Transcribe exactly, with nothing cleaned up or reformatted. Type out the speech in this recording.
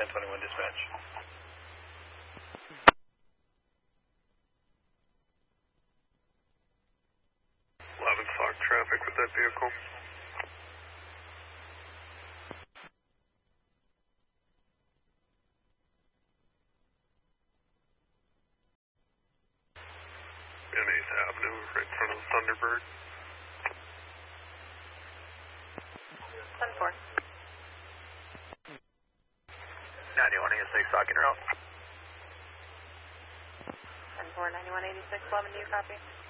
ten twenty-one dispatch. eleven o'clock traffic with that vehicle. And eighth Avenue, right in front of the Thunderbird. ten four. ninety-one eighty-six, talking route. ten four, ninety-one eighty-six, eleven, do you copy?